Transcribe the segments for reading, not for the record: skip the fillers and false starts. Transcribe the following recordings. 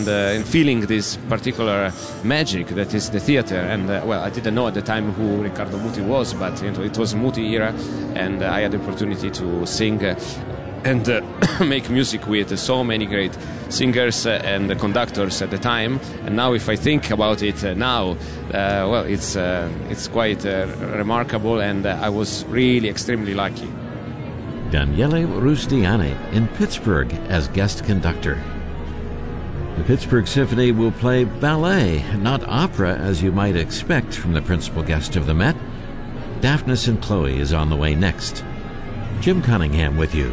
and feeling this particular magic that is the theater. And well, I didn't know at the time who Riccardo Muti was, but it was Muti era, and I had the opportunity to sing and make music with so many great singers and conductors at the time. And now, if I think about it now, well, it's quite remarkable, and I was really extremely lucky. Daniele Rustiani in Pittsburgh as guest conductor. The Pittsburgh Symphony will play ballet, not opera, as you might expect from the principal guest of the Met. Daphnis and Chloe is on the way next. Jim Cunningham with you.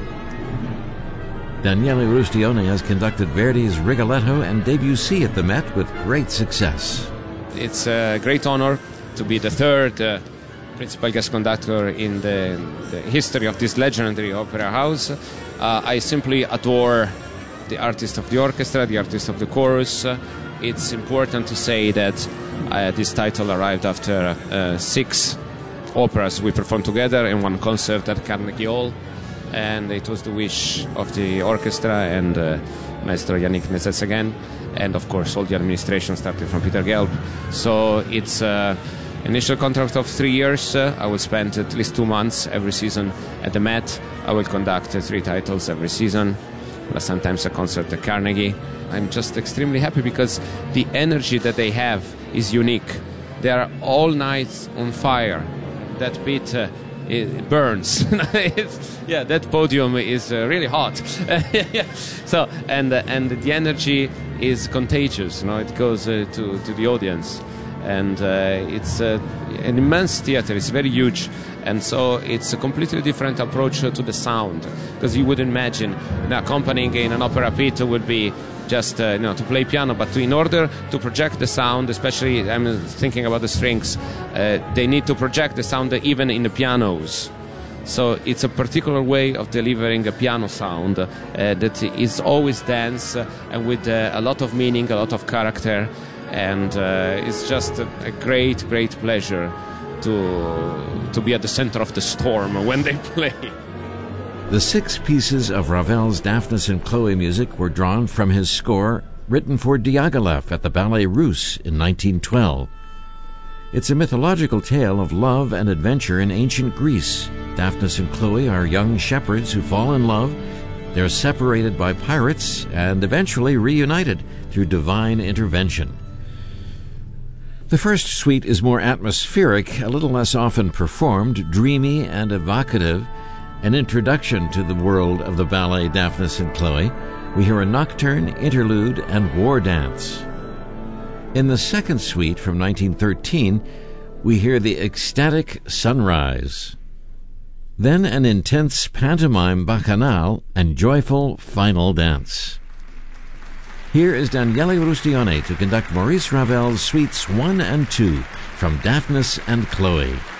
Daniele Rustiani has conducted Verdi's Rigoletto and Debussy at the Met with great success. It's a great honor to be the third principal guest conductor in the history of this legendary opera house. I simply adore the artist of the orchestra, the artist of the chorus. It's important to say that this title arrived after 6 operas we performed together in one concert at Carnegie Hall, and it was the wish of the orchestra and Maestro Yannick Nézet-Séguin, and of course all the administration starting from Peter Gelb. So it's initial contract of 3 years. I will spend at least 2 months every season at the Met. I will conduct 3 titles every season, plus sometimes a concert at Carnegie. I'm just extremely happy because the energy that they have is unique. They are all night on fire. That bit it burns. Yeah, that podium is really hot. So and the energy is contagious. It goes to the audience. And it's an immense theater. It's very huge, and so it's a completely different approach to the sound. Because you would imagine accompanying in an opera pit would be just to play piano, but in order to project the sound, especially I'm thinking about the strings, they need to project the sound even in the pianos. So it's a particular way of delivering a piano sound that is always dense and with a lot of meaning, a lot of character. And it's just a great pleasure to be at the center of the storm when they play. The 6 pieces of Ravel's Daphnis and Chloe music were drawn from his score written for Diaghilev at the Ballet Russe in 1912. It's a mythological tale of love and adventure in ancient Greece. Daphnis and Chloe are young shepherds who fall in love. They're separated by pirates and eventually reunited through divine intervention. The first suite is more atmospheric, a little less often performed, dreamy and evocative, an introduction to the world of the ballet Daphnis and Chloe. We hear a nocturne, interlude, and war dance. In the second suite from 1913, we hear the ecstatic sunrise. Then an intense pantomime bacchanal and joyful final dance. Here is Daniele Rustiani to conduct Maurice Ravel's Suites 1 and 2 from Daphnis and Chloe.